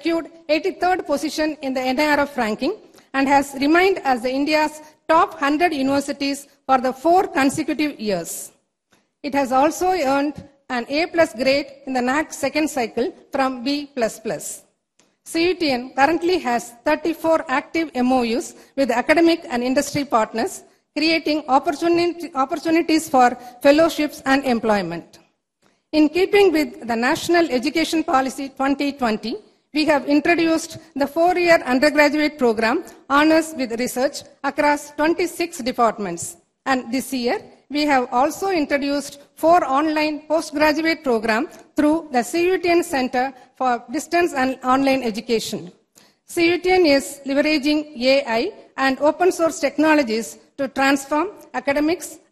secured 83rd position in the NIRF ranking and has remained as India's top 100 universities for the 4 consecutive years. It has also earned an A+ grade in the NAAC second cycle from B++. CUTN currently has 34 active MOUs with academic and industry partners, creating opportunities for fellowships and employment. In keeping with the National Education Policy 2020, we have introduced the 4-year undergraduate program, Honours with Research, across 26 departments. And this year, we have also introduced 4 online postgraduate programs through the CUTN Center for Distance and Online Education. CUTN is leveraging AI and open source technologies to transform academics